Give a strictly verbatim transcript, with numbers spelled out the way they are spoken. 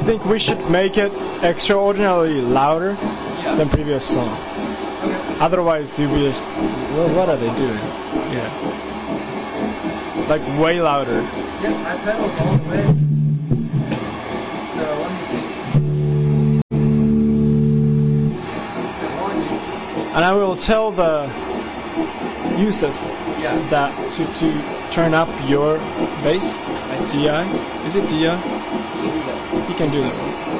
think we should make it extraordinarily louder Yeah. than previous song. Okay. Otherwise, you'll be just, well, what are they doing? Yeah. Like way louder. Yep, my pedal's all the way. So let me see. One. And I will tell the Yusuf Yeah. that to, to turn up your bass. I see. D I? Is it D I? You can do that. He can do that.